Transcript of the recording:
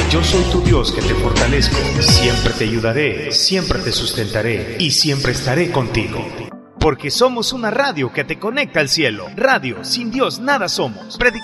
Yo soy tu Dios que te fortalezco, siempre te ayudaré, siempre te sustentaré y siempre estaré contigo. Porque somos una radio que te conecta al cielo. Radio, sin Dios nada somos.